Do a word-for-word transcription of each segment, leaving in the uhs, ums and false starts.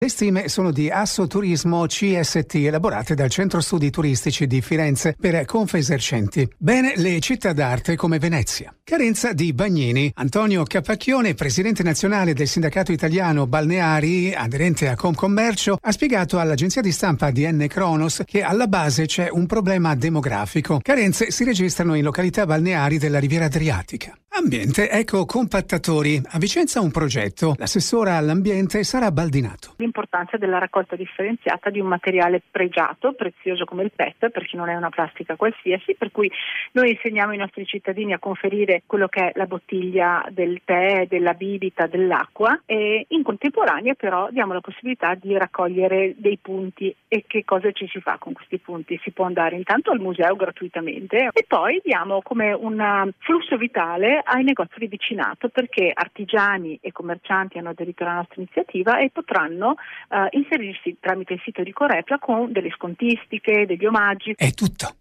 Le stime sono di Assoturismo C S T, elaborate dal Centro Studi Turistici di Firenze per Confesercenti. Bene le città d'arte come Venezia. Carenza di bagnini. Antonio Capacchione, presidente nazionale del Sindacato Italiano Balneari, aderente a Confcommercio, ha spiegato all'agenzia di stampa di N Kronos che alla base c'è un problema demografico. Carenze si registrano in località balneari della Riviera Adriatica. Ambiente Eco Compattatori. A Vicenza un progetto. L'assessora all'ambiente Sara Baldinato. L'importanza della raccolta differenziata di un materiale pregiato, prezioso come il P E T, perché non è una plastica qualsiasi, per cui noi insegniamo ai nostri cittadini a conferire quello che è la bottiglia del tè, della bibita, dell'acqua, e in contemporanea però diamo la possibilità di raccogliere dei punti. E che cosa ci si fa con questi punti? Si può andare intanto al museo gratuitamente e poi diamo come un flusso vitale ai negozi di vicinato, perché artigiani e commercianti hanno aderito alla nostra iniziativa e potranno uh, inserirsi tramite il sito di Corepla con delle scontistiche, degli omaggi. È tutto.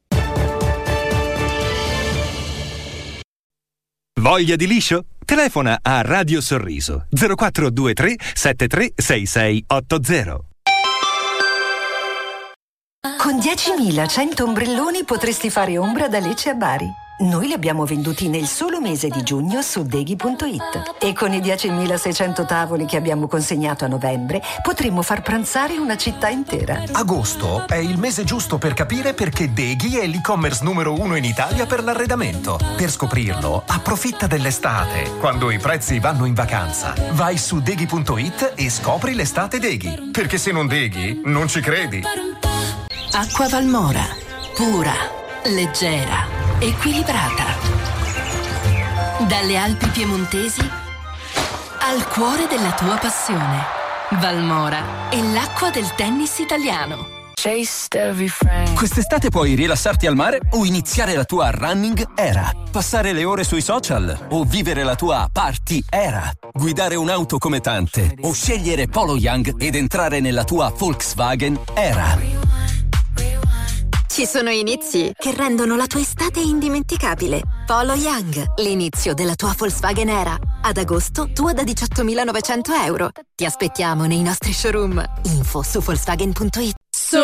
Voglia di liscio? Telefona a Radio Sorriso zero quattro due tre sette tre sei sei otto zero. Con diecimilacento ombrelloni potresti fare ombra da Lecce a Bari. Noi li abbiamo venduti nel solo mese di giugno su deghi punto it e con i diecimilaseicento tavoli che abbiamo consegnato a novembre potremmo far pranzare una città intera. Agosto è il mese giusto per capire perché Deghi è l'e-commerce numero uno in Italia per l'arredamento. Per scoprirlo, approfitta dell'estate, quando i prezzi vanno in vacanza. Vai su deghi punto it e scopri l'estate Deghi. Perché se non Deghi, non ci credi. Acqua Valmora, pura, leggera, equilibrata. Dalle Alpi piemontesi al cuore della tua passione. Valmora è l'acqua del tennis italiano. Quest'estate puoi rilassarti al mare o iniziare la tua running era. Passare le ore sui social o vivere la tua party era. Guidare un'auto come tante o scegliere Polo Young ed entrare nella tua Volkswagen era. Ci sono inizi che rendono la tua estate indimenticabile. Polo Young, l'inizio della tua Volkswagen Era. Ad agosto, tua da diciottomilanovecento euro. Ti aspettiamo nei nostri showroom. Info su Volkswagen punto it.